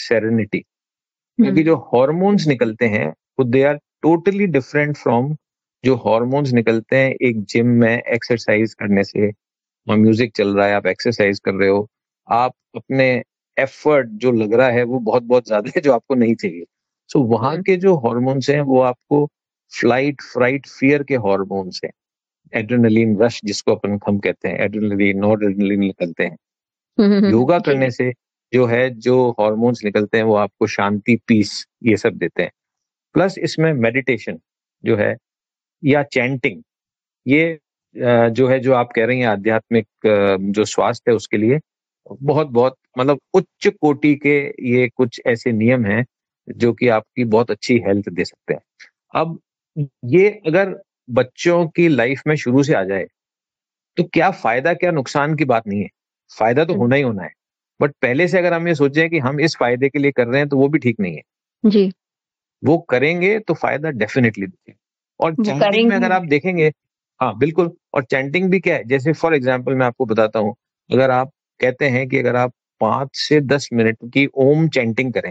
Serenity, क्योंकि जो hormones निकलते हैं वो they are totally different from जो हॉर्मोन्स निकलते हैं एक जिम में एक्सरसाइज करने से। म्यूजिक चल रहा है, आप एक्सरसाइज कर रहे हो, आप अपने एफर्ट जो लग रहा है वो बहुत बहुत ज्यादा है जो आपको नहीं चाहिए। सो वहां के जो हॉर्मोन्स हैं वो आपको फ्लाइट फ्राइट फियर के हॉर्मोन्स हैं। एड्रेनलिन रश जिसको अपन हम कहते हैं, एड्रेनलिन नॉरएड्रेनलिन निकलते हैं। योगा करने से जो है जो हॉर्मोन्स निकलते हैं वो आपको शांति, पीस, ये सब देते हैं। प्लस इसमें मेडिटेशन जो है या चैंटिंग, ये जो है जो आप कह रही हैं आध्यात्मिक जो स्वास्थ्य है उसके लिए बहुत बहुत मतलब उच्च कोटि के ये कुछ ऐसे नियम हैं जो कि आपकी बहुत अच्छी हेल्थ दे सकते हैं। अब ये अगर बच्चों की लाइफ में शुरू से आ जाए तो क्या फायदा क्या नुकसान की बात नहीं है, फायदा तो होना ही होना है। बट पहले से अगर हम ये सोचें कि हम इस फायदे के लिए कर रहे हैं तो वो भी ठीक नहीं है जी। वो करेंगे तो फायदा डेफिनेटली दिखेगा। और चैंटिंग में अगर आप देखेंगे, हाँ बिल्कुल, और चैंटिंग भी क्या है, जैसे फॉर एग्जांपल मैं आपको बताता हूँ, अगर आप कहते हैं कि अगर आप 5 से 10 मिनट की ओम चैंटिंग करें,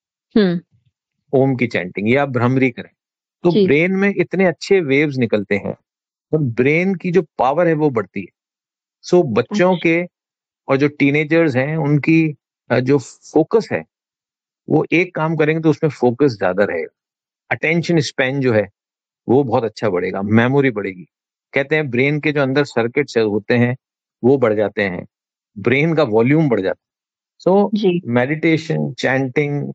ओम की चैंटिंग या भ्रमरी करें, तो ब्रेन में इतने अच्छे वेव्स निकलते हैं और ब्रेन की जो पावर है वो बढ़ती है। सो बच्चों के और जो टीनेजर्स हैं उनकी जो फोकस है वो एक काम करेंगे तो उसमें फोकस ज्यादा रहेगा, अटेंशन स्पैन जो है वो बहुत अच्छा बढ़ेगा, मेमोरी बढ़ेगी। कहते हैं ब्रेन के जो अंदर सर्किट्स होते हैं वो बढ़ जाते हैं, ब्रेन का वॉल्यूम बढ़ जाता है। सो मेडिटेशन, चैंटिंग,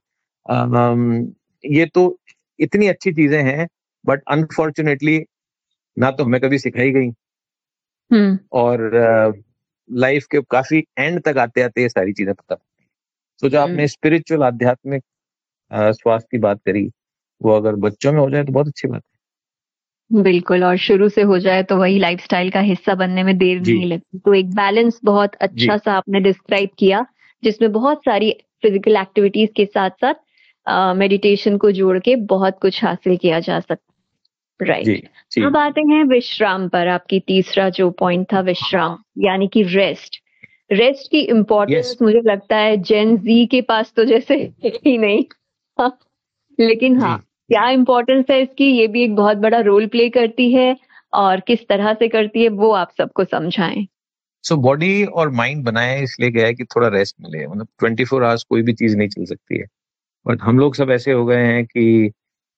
ये तो इतनी अच्छी चीजें हैं, बट अनफॉर्चुनेटली ना तो हमें कभी सिखाई गई और लाइफ के काफी एंड तक आते आते ये सारी चीजें पता। सो जो आपने स्पिरिचुअल आध्यात्मिक स्वास्थ्य की बात करी वो अगर बच्चों में हो जाए तो बहुत अच्छी बात है। बिल्कुल, और शुरू से हो जाए तो वही लाइफस्टाइल का हिस्सा बनने में देर नहीं लगती। तो एक बैलेंस बहुत अच्छा सा आपने डिस्क्राइब किया जिसमें बहुत सारी फिजिकल एक्टिविटीज के साथ साथ मेडिटेशन को जोड़ के बहुत कुछ हासिल किया जा सकता। राइट, अब आते हैं विश्राम पर। आपकी तीसरा जो पॉइंट था विश्राम यानी कि रेस्ट की इम्पोर्टेंस मुझे लगता है जेन जी के पास तो जैसे ही नहीं लेकिन हाँ, क्या इम्पोर्टेंस है इसकी, ये भी एक बहुत बड़ा रोल प्ले करती है और किस तरह से करती है वो आप सबको समझाएं। सो बॉडी और माइंड बनाया है इसलिए गया है कि थोड़ा रेस्ट मिले, मतलब 24 आवर्स कोई भी चीज नहीं चल सकती है। बट हम लोग सब ऐसे हो गए हैं कि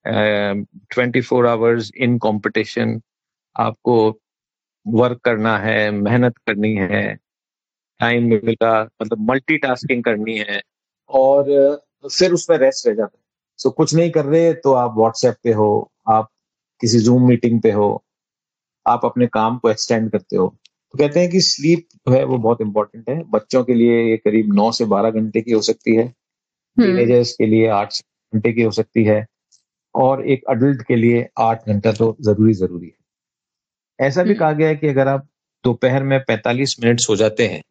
24 आवर्स इन कंपटीशन, आपको वर्क करना है, मेहनत करनी है, टाइम मिलेगा, मतलब मल्टीटास्किंग करनी है और फिर उस पर रेस्ट रह जाता है। सो कुछ नहीं कर रहे तो आप व्हाट्सएप पे हो, आप किसी जूम मीटिंग पे हो, आप अपने काम को एक्सटेंड करते हो। तो कहते हैं कि स्लीप जो है वो बहुत इंपॉर्टेंट है। बच्चों के लिए ये करीब 9 से 12 घंटे की हो सकती है, टीनेजर्स के लिए 8 घंटे की हो सकती है और एक अडल्ट के लिए 8 घंटा तो जरूरी है। ऐसा भी कहा गया है कि अगर आप दोपहर में 45 मिनट सो जाते हैं,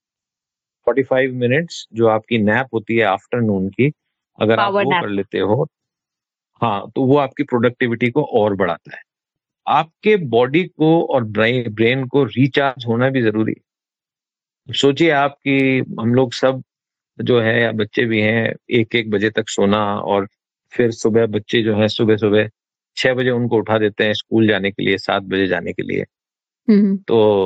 45 मिनट्स जो आपकी नैप होती है आफ्टरनून की, अगर आप वो कर लेते हो, हाँ, तो वो आपकी प्रोडक्टिविटी को और बढ़ाता है। आपके बॉडी को और ब्रेन को रिचार्ज होना भी जरूरी है। सोचिए आपकी, हम लोग सब जो है या बच्चे भी हैं 1-1 बजे तक सोना, और फिर सुबह बच्चे जो है सुबह 6 बजे उनको उठा देते हैं स्कूल जाने के लिए, 7 बजे जाने के लिए, तो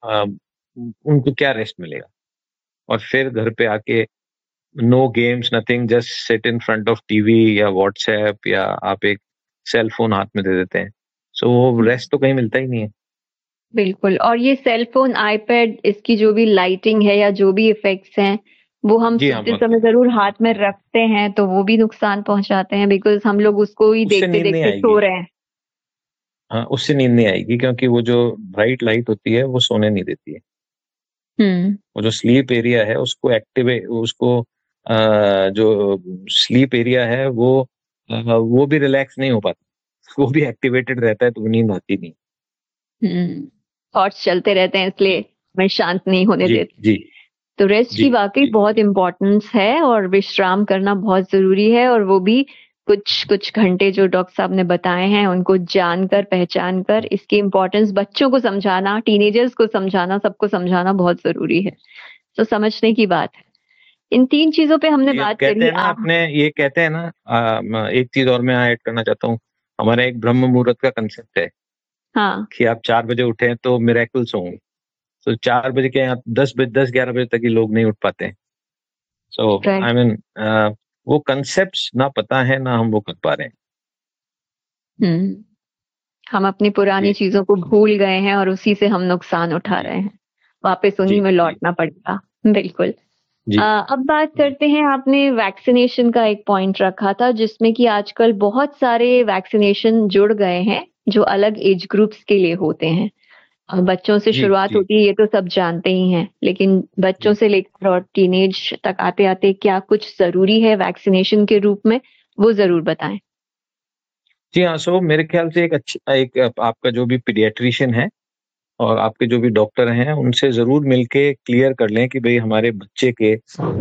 उनको क्या रेस्ट मिलेगा। और फिर घर पे आके know games, nothing, just sit in front of TV या व्हाट्सएप, या आप एक सेल फोन हाथ में दे देते हैं। सो रेस्ट तो कहीं मिलता ही नहीं है। बिल्कुल, और ये सेल फोन, आईपैड, इसकी जो भी लाइटिंग है या जो भी इफेक्ट्स हैं वो हम सोते समय जरूर हाथ में रखते हैं तो वो भी नुकसान पहुंचाते हैं, बिकॉज हम लोग उसको ही देखते देखते सो रहे हैं। हाँ, उससे नींद नहीं आएगी क्योंकि वो जो ब्राइट लाइट होती है वो सोने नहीं देती है। वो जो स्लीप एरिया है उसको एक्टिवेट, उसको जो स्लीप एरिया है वो भी रिलैक्स नहीं हो पाता, वो भी एक्टिवेटेड रहता है, तो नींद आती नहीं। थॉट्स चलते रहते हैं इसलिए मैं शांत नहीं होने देती। जी। तो रेस्ट की वाकई बहुत इम्पोर्टेंस है और विश्राम करना बहुत जरूरी है, और वो भी कुछ घंटे जो डॉक्टर साहब ने बताए हैं उनको जानकर पहचान कर इसकी इम्पोर्टेंस बच्चों को समझाना, टीनेजर्स को समझाना, सबको समझाना बहुत जरूरी है। तो समझने की बात है। इन 3 चीजों पे हमने ये बात कहते करी। हैं ना अपने, ये कहते हैं ना, एक चीज और मैं ऐड करना चाहता हूँ। हमारा एक ब्रह्म मुहूर्त का कंसेप्ट है हाँ कि आप 4 बजे उठे तो मिरेकल्स होंगे। तो 4 बजे के आप 10 बजे, 10-11 बजे तक ही लोग नहीं उठ पाते हैं। सो राइट। आई मीन वो कंसेप्ट ना पता है, ना हम वो कर पा रहे हैं। हम्म। हम अपनी पुरानी जी चीजों को भूल गए हैं और उसी से हम नुकसान उठा जी रहे हैं। वापस जी उन्हीं में जी लौटना पड़ेगा। बिल्कुल। जी अब बात करते हैं, आपने वैक्सीनेशन का एक पॉइंट रखा था जिसमें कि आजकल बहुत सारे वैक्सीनेशन जुड़ गए हैं जो अलग एज ग्रुप्स के लिए होते हैं। बच्चों से जी शुरुआत जी होती है, ये तो सब जानते ही हैं, लेकिन बच्चों जी से लेकर और टीनेज तक आते आते क्या कुछ जरूरी है वैक्सीनेशन के रूप में, वो जरूर बताएं। जी हाँ। सो मेरे ख्याल से एक अच्छा, एक आपका जो भी पीडियाट्रिशियन है और आपके जो भी डॉक्टर हैं, उनसे जरूर मिलके क्लियर कर लें कि भाई हमारे बच्चे के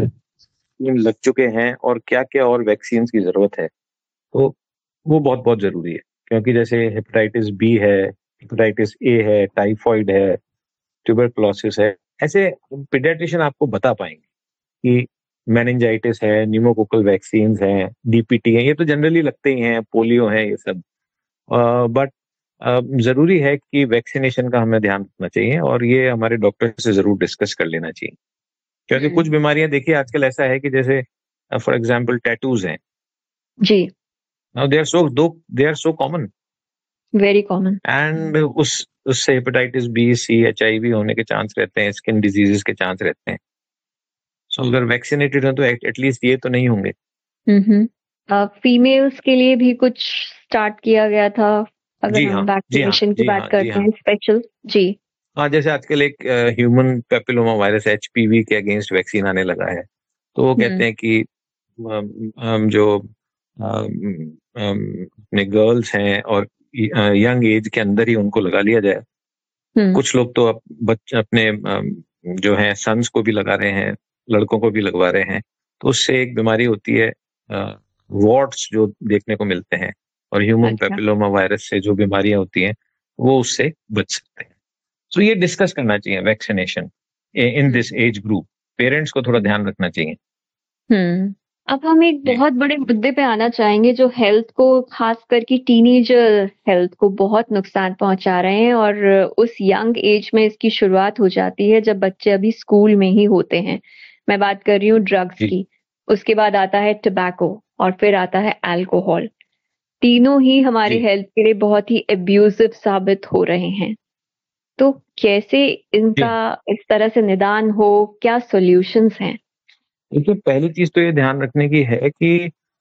लग चुके हैं और क्या क्या और वैक्सीन की जरूरत है। तो वो बहुत बहुत जरूरी है, क्योंकि जैसे हेपेटाइटिस बी है, हेपेटाइटिस ए है, टाइफॉइड है, ट्यूबरकुलोसिस है। ऐसे पीडियाट्रिशियन आपको बता पाएंगे कि मेनिंजाइटिस है, न्यूमोकोकल वैक्सीन हैं, डीपीटी है। ये तो जनरली लगते ही हैं, पोलियो है, ये सब। बट जरूरी है कि वैक्सीनेशन का हमें ध्यान रखना चाहिए और ये हमारे डॉक्टर से जरूर डिस्कस कर लेना चाहिए। क्योंकि कुछ हम्म। बीमारियां देखिए आजकल ऐसा है कि जैसे फॉर एग्जांपल टैटूज हैं। जी। Now they are so common, very common. And उससे हेपेटाइटिस बी, सी, HIV होने के चांस रहते हैं, स्किन डिजीजेस के चांस रहते हैं। सो अगर वैक्सीनेटेड हो तो एटलीस्ट ये तो नहीं होंगे। फीमेल्स के लिए भी कुछ स्टार्ट किया गया था, अगर जी हम हाँ, जी हाँ, वैक्सीनेशन की जी बात हाँ, जी करते हाँ। हैं स्पेशल। जी। हाँ, जैसे आजकल एक ह्यूमन पेपिलोमा वायरस HPV के अगेंस्ट वैक्सीन आने लगा है। तो वो कहते हम्म। हैं कि जो अपने गर्ल्स हैं और यंग एज के अंदर ही उनको लगा लिया जाए। हम्म। कुछ लोग तो बच्चे अपने जो है सन्स को भी लगा रहे हैं, लड़कों को भी लगवा रहे हैं। तो उससे एक बीमारी होती है, वॉर्ट्स जो देखने को मिलते हैं, और ह्यूमन अच्छा। पेपिलोमा वायरस से जो बीमारियां होती हैं वो उससे बच सकते हैं। तो ये डिस्कस करना चाहिए vaccination in this hmm. Age group. Parents को थोड़ा ध्यान रखना चाहिए। हम्म। अब हम एक जी बहुत बड़े मुद्दे पे आना चाहेंगे जो हेल्थ को, खास करके टीनेजर हेल्थ को बहुत नुकसान पहुंचा रहे हैं, और उस यंग एज में इसकी शुरुआत हो जाती है जब बच्चे अभी स्कूल में ही होते हैं। मैं बात कर रही हूँ ड्रग्स जी की। उसके बाद आता है टबैको, और फिर आता है अल्कोहल। तीनों ही हमारे जी हेल्थ के लिए बहुत ही एब्यूजिव साबित हो रहे हैं। तो कैसे जी। इनका इस तरह से निदान हो, क्या सॉल्यूशंस हैं? देखिए, पहली चीज तो ये ध्यान रखने की है कि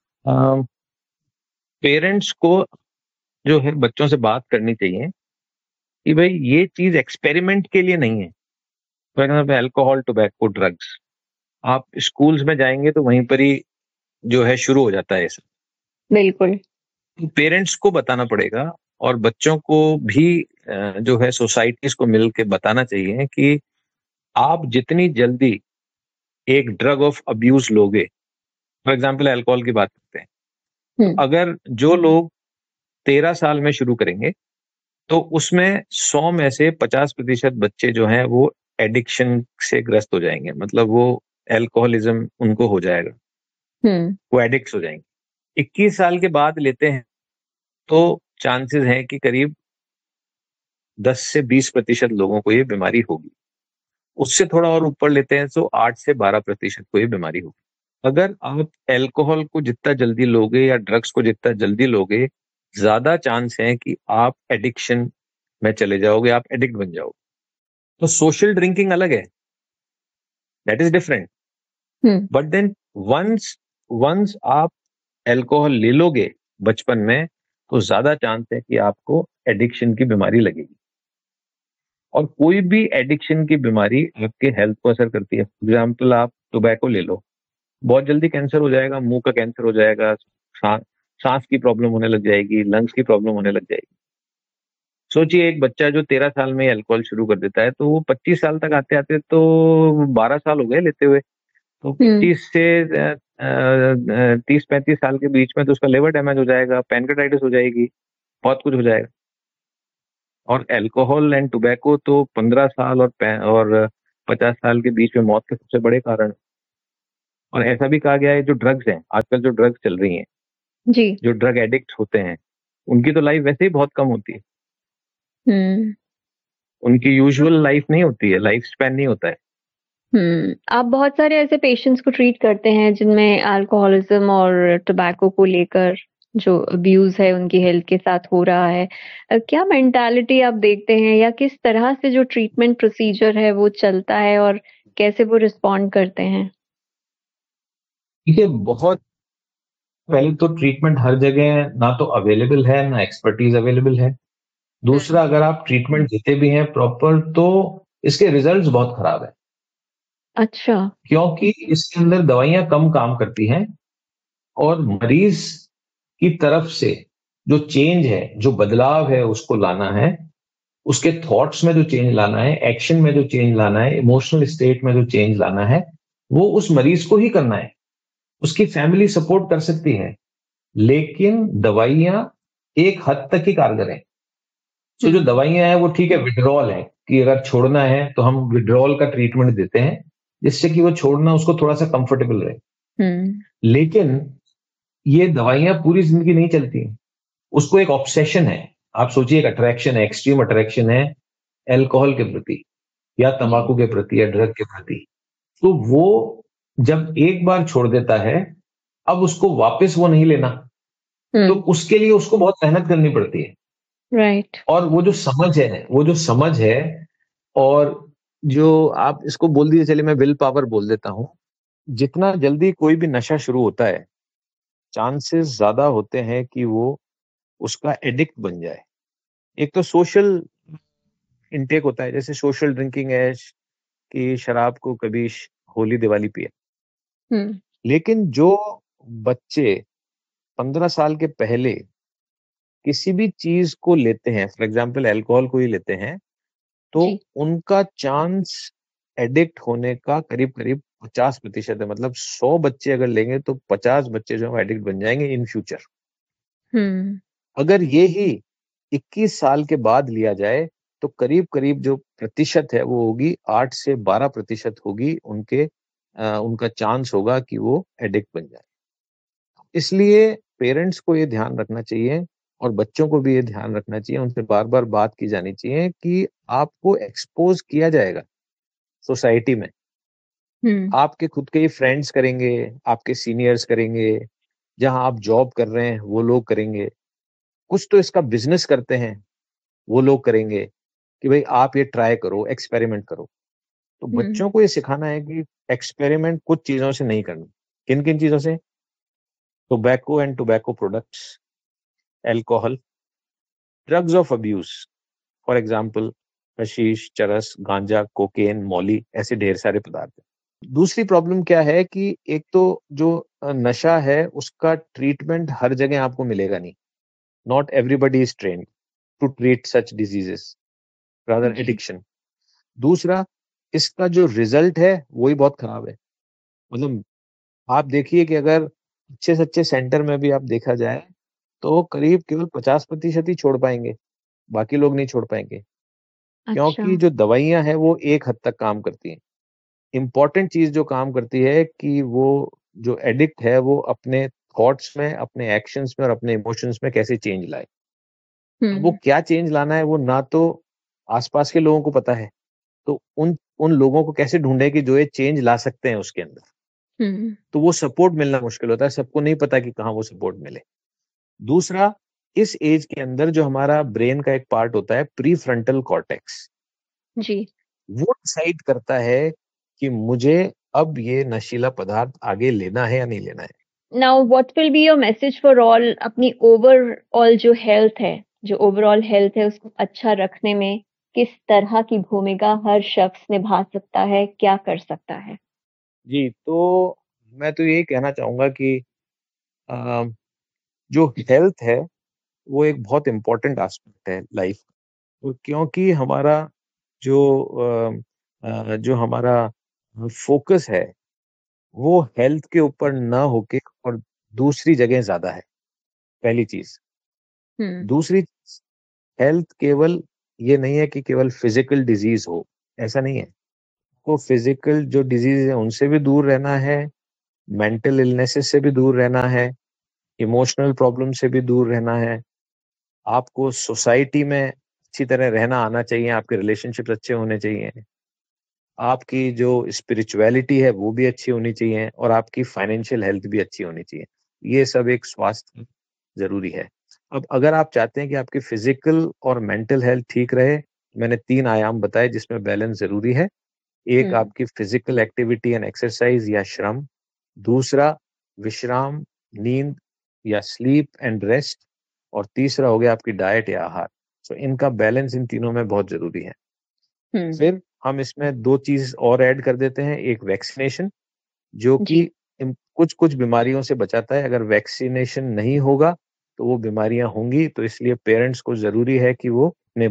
पेरेंट्स को जो है बच्चों से बात करनी चाहिए कि भाई ये चीज एक्सपेरिमेंट के लिए नहीं है। For example alcohol, tobacco, drugs, आप स्कूल्स में जाएंगे तो वहीं पर ही जो है शुरू हो जाता है ये सब। बिल्कुल। पेरेंट्स को बताना पड़ेगा और बच्चों को भी जो है सोसाइटीज को मिल के बताना चाहिए कि आप जितनी जल्दी एक ड्रग ऑफ अब्यूज लोगे, फॉर एग्जाम्पल अल्कोहल की बात करते हैं, तो हम्म। अगर जो लोग 13 साल में शुरू करेंगे तो उसमें 100 में से 50% बच्चे जो हैं वो एडिक्शन से ग्रस्त हो जाएंगे। मतलब वो एल्कोहलिज्म उनको हो जाएगा, हम्म। वो एडिक्ट हो जाएंगे। 21 साल के बाद लेते हैं तो चांसेस हैं कि करीब 10 से 20% लोगों को ये बीमारी होगी। उससे थोड़ा और ऊपर लेते हैं तो 8 से 12% को ये बीमारी होगी। अगर आप एल्कोहल को जितना जल्दी लोगे या ड्रग्स को जितना जल्दी लोगे, ज्यादा चांस है कि आप एडिक्शन में चले जाओगे, आप एडिक्ट बन जाओगे। तो सोशल ड्रिंकिंग अलग है, that is different. Hmm. But then once once आप एल्कोहल ले लोगे बचपन में, तो ज्यादा चांस है कि आपको एडिक्शन की बीमारी लगेगी। और कोई भी एडिक्शन की बीमारी आपके हेल्थ को असर करती है। फॉर एग्जाम्पल आप टोबैको ले लो, बहुत जल्दी कैंसर हो जाएगा, मुंह का कैंसर हो जाएगा, सांस की प्रॉब्लम होने लग जाएगी, लंग्स की प्रॉब्लम होने लग जाएगी। सोचिए एक बच्चा जो 13 साल में अल्कोहल शुरू कर देता है तो वो 25 साल तक आते आते तो 12 साल हो गए लेते हुए। तो हम्म। 25 से 30-35 साल के बीच में तो उसका लिवर डैमेज हो जाएगा, पैनक्रेटाइटिस हो जाएगी, बहुत कुछ हो जाएगा। और अल्कोहल एंड टोबैको तो 15 साल और 50 साल के बीच में मौत के सबसे बड़े कारण। और ऐसा भी कहा गया है जो ड्रग्स हैं, आजकल जो ड्रग्स चल रही हैं, जी। जो ड्रग एडिक्ट होते हैं, उनकी तो लाइफ वैसे ही बहुत कम होती है। हम्म। उनकी यूजुअल लाइफ नहीं होती है, लाइफ स्पैन नहीं होता है। आप बहुत सारे ऐसे पेशेंट्स को ट्रीट करते हैं जिनमें अल्कोहलिज्म और टोबैको को लेकर जो अब्यूज है उनकी हेल्थ के साथ हो रहा है। क्या मेंटालिटी आप देखते हैं या किस तरह से जो ट्रीटमेंट प्रोसीजर है वो चलता है और कैसे वो रिस्पॉन्ड करते हैं? देखिए, बहुत पहले तो ट्रीटमेंट हर जगह ना तो अवेलेबल है, ना एक्सपर्टीज अवेलेबल है। दूसरा, अगर आप ट्रीटमेंट देते भी हैं प्रॉपर, तो इसके रिजल्ट्स बहुत खराब है, अच्छा। क्योंकि इसके अंदर दवाइयां कम काम करती हैं और मरीज की तरफ से जो चेंज है, जो बदलाव है, उसको लाना है, उसके थॉट्स में जो चेंज लाना है, एक्शन में जो चेंज लाना है, इमोशनल स्टेट में जो चेंज लाना है, वो उस मरीज को ही करना है। उसकी फैमिली सपोर्ट कर सकती है, लेकिन दवाइयां एक हद तक ही कारगर है। तो जो दवाइयां हैं वो ठीक है, विड्रॉल है कि अगर छोड़ना है तो हम विड्रॉल का ट्रीटमेंट देते हैं, जिससे कि वो छोड़ना उसको थोड़ा सा कंफर्टेबल रहे। लेकिन ये दवाइयां पूरी जिंदगी नहीं चलती। उसको एक ऑब्सेशन है। आप सोचिए, एक अट्रैक्शन है, एक्सट्रीम अट्रैक्शन है एल्कोहल के प्रति या तंबाकू के प्रति या ड्रग के प्रति। तो वो जब एक बार छोड़ देता है, अब उसको वापस वो नहीं लेना। तो उसके लिए उसको बहुत मेहनत करनी पड़ती है। राइट। और वो जो समझ है और जो आप इसको बोल दीजिए, चलिए मैं विल पावर बोल देता हूं। जितना जल्दी कोई भी नशा शुरू होता है, चांसेस ज्यादा होते हैं कि वो उसका एडिक्ट बन जाए। एक तो सोशल इनटेक होता है, जैसे सोशल ड्रिंकिंग है कि शराब को कभी होली दिवाली पिए। लेकिन जो बच्चे 15 साल के पहले किसी भी चीज को लेते हैं, फॉर एग्जाम्पल अल्कोहल को ही लेते हैं, तो उनका चांस एडिक्ट होने का करीब करीब 50% है। मतलब 100 बच्चे अगर लेंगे तो 50 बच्चे जो है एडिक्ट बन जाएंगे इन फ्यूचर। अगर ये ही 21 साल के बाद लिया जाए, तो करीब करीब जो प्रतिशत है वो होगी 8 से 12% होगी, उनका चांस होगा कि वो एडिक्ट बन जाए। इसलिए पेरेंट्स को ये ध्यान रखना चाहिए और बच्चों को भी ये ध्यान रखना चाहिए, उनसे बार बार बात की जानी चाहिए कि आपको एक्सपोज किया जाएगा सोसाइटी में। आपके खुद के ही फ्रेंड्स करेंगे, आपके सीनियर्स करेंगे, जहां आप जॉब कर रहे हैं वो लोग करेंगे, कुछ तो इसका बिजनेस करते हैं वो लोग करेंगे कि भाई आप ये ट्राई करो, एक्सपेरिमेंट करो। तो बच्चों को ये सिखाना है कि एक्सपेरिमेंट कुछ चीजों से नहीं करना। किन किन चीजों से? Tobacco and tobacco products, alcohol, drugs of abuse, for example hashish, चरस, गांजा, कोकेन, मौली, ऐसे ढेर सारे पदार्थ हैं। दूसरी प्रॉब्लम क्या है कि एक तो जो नशा है उसका ट्रीटमेंट हर जगह आपको मिलेगा नहीं। Not everybody is trained to treat such diseases, rather addiction. दूसरा, इसका जो रिजल्ट है वही बहुत खराब है। मतलब आप देखिए कि अगर अच्छे से अच्छे सेंटर में भी आप देखा जाए तो करीब केवल 50% ही छोड़ पाएंगे, बाकी लोग नहीं छोड़ पाएंगे। क्योंकि जो दवाइयां हैं वो एक हद तक काम करती हैं। इंपॉर्टेंट चीज जो काम करती है कि वो जो एडिक्ट है वो अपने थॉट्स में, अपने एक्शंस में और अपने इमोशंस में कैसे चेंज लाए। वो क्या चेंज लाना है वो ना तो आसपास के लोगों को पता है, तो उन उन लोगों को कैसे ढूंढे कि जो ये चेंज ला सकते हैं उसके अंदर। तो वो सपोर्ट मिलना मुश्किल होता है, सबको नहीं पता कि कहाँ वो सपोर्ट मिले। दूसरा, इस एज के अंदर जो हमारा ब्रेन का एक पार्ट होता है प्री फ्रंटल कॉर्टेक्स, जी, वो डिसाइड करता है कि मुझे अब ये नशीला पदार्थ आगे लेना है या नहीं लेना है। Now what will be your message for all? अपनी ओवरऑल जो हेल्थ है, जो ओवरऑल हेल्थ है उसको अच्छा रखने में किस तरह की भूमिका हर शख्स निभा सकता है, क्या कर सकता है? जी, तो मैं तो यही कहना चाहूंगा कि जो हेल्थ है वो एक बहुत इंपॉर्टेंट एस्पेक्ट है लाइफ, क्योंकि हमारा जो जो हमारा फोकस है वो हेल्थ के ऊपर ना होके और दूसरी जगह ज्यादा है, पहली चीज। दूसरी, हेल्थ केवल ये नहीं है कि केवल फिजिकल डिजीज हो, ऐसा नहीं है। तो फिजिकल जो डिजीज है उनसे भी दूर रहना है, मेंटल इलनेसेस से भी दूर रहना है, इमोशनल प्रॉब्लम से भी दूर रहना है, आपको सोसाइटी में अच्छी तरह रहना आना चाहिए, आपके रिलेशनशिप्स अच्छे होने चाहिए, आपकी जो स्पिरिचुअलिटी है वो भी अच्छी होनी चाहिए और आपकी फाइनेंशियल हेल्थ भी अच्छी होनी चाहिए। ये सब एक स्वास्थ्य जरूरी है। अब अगर आप चाहते हैं कि आपकी फिजिकल और मेंटल हेल्थ ठीक रहे, मैंने 3 आयाम बताए जिसमें बैलेंस जरूरी है। एक आपकी फिजिकल एक्टिविटी एंड एक्सरसाइज या श्रम, दूसरा विश्राम, नींद या स्लीप एंड रेस्ट, और तीसरा हो गया आपकी डाइट या आहार। सो इनका बैलेंस इन तीनों में बहुत जरूरी है। फिर हम इसमें 2 चीज और ऐड कर देते हैं, एक वैक्सीनेशन जो कि कुछ कुछ बीमारियों से बचाता है। अगर वैक्सीनेशन नहीं होगा तो वो बीमारियां होंगी, तो इसलिए पेरेंट्स को जरूरी है कि वो अपने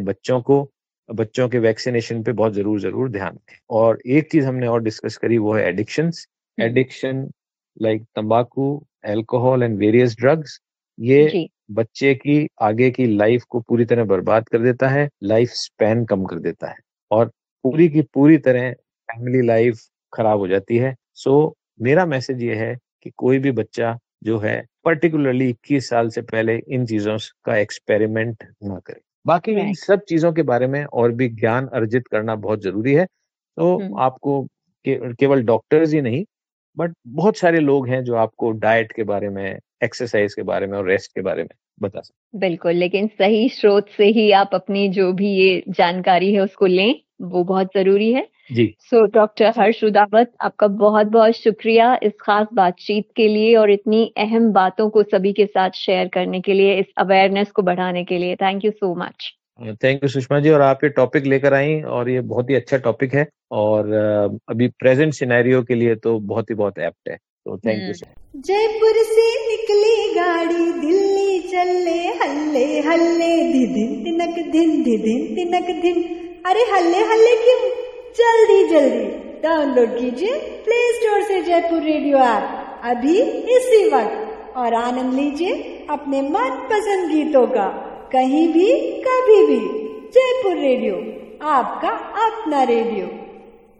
बच्चों के वैक्सीनेशन पे बहुत जरूर ध्यान दें। और एक चीज हमने और डिस्कस करी, वो है एडिक्शन लाइक तंबाकू, अल्कोहल एंड वेरियस ड्रग्स। ये बच्चे की आगे की लाइफ को पूरी तरह बर्बाद कर देता है, लाइफ स्पैन कम कर देता है और पूरी की पूरी तरह फैमिली लाइफ खराब हो जाती है। सो मेरा मैसेज ये है कि कोई भी बच्चा जो है पर्टिकुलरली 21 साल से पहले इन चीजों का एक्सपेरिमेंट ना करे। बाकी इन सब चीजों के बारे में और भी ज्ञान अर्जित करना बहुत जरूरी है। तो आपको केवल डॉक्टर्स ही नहीं, बट बहुत सारे लोग हैं जो आपको डाइट के बारे में, एक्सरसाइज के बारे में और रेस्ट के बारे में बता सकते। बिल्कुल, लेकिन सही स्रोत से ही आप अपनी जो भी ये जानकारी है उसको लें, वो बहुत जरूरी है जी। सो डॉक्टर हर्ष रुदावत, आपका बहुत बहुत शुक्रिया इस खास बातचीत के लिए और इतनी अहम बातों को सभी के साथ शेयर करने के लिए, इस अवेयरनेस को बढ़ाने के लिए। Thank you so much. Thank you Sushma ji, और आप ये टॉपिक लेकर आई और ये बहुत ही अच्छा टॉपिक है और अभी प्रेजेंट सिनेरियो के लिए तो बहुत एप्ट है, तो थैंक यू सर। जयपुर से निकली गाड़ी, दिल्ली चले हल्ले हल्ले, धिदिन तिनक धिन धिदिन तिनक धिन। अरे हल्ले हल्ले क्यों, जल्दी जल्दी डाउनलोड कीजिए प्ले स्टोर से जयपुर रेडियो ऐप अभी इसी वक्त और आनंद लीजिए अपने मनपसंद गीतों का, कहीं भी कभी भी। जयपुर रेडियो, आपका अपना रेडियो।